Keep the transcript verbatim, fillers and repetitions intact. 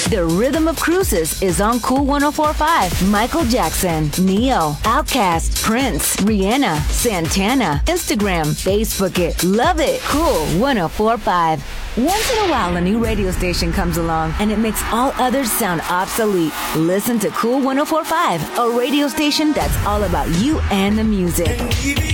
The Rhythm of Cruises is on Cool one oh four point five. Michael Jackson, Neo, Outkast, Prince, Rihanna, Santana. Instagram, Facebook it. Love it. Cool one oh four point five. Once in a while, a new radio station comes along and it makes all others sound obsolete. Listen to Cool one oh four point five, a radio station that's all about you and the music.